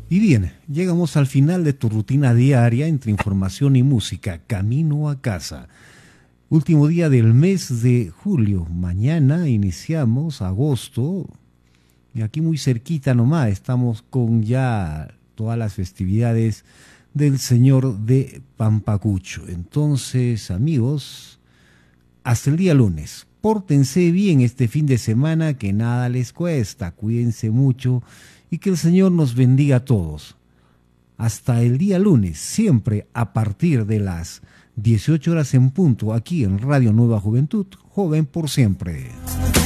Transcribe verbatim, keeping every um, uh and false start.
Y bien, llegamos al final de tu rutina diaria entre información y música, camino a casa. Último día del mes de julio. Mañana iniciamos agosto. Y aquí muy cerquita nomás estamos con ya todas las festividades del Señor de Pampacucho. Entonces, amigos, hasta el día lunes. Pórtense bien este fin de semana, que nada les cuesta. Cuídense mucho y que el Señor nos bendiga a todos. Hasta el día lunes, siempre a partir de las dieciocho horas en punto, aquí en Radio Nueva Juventud, joven por siempre.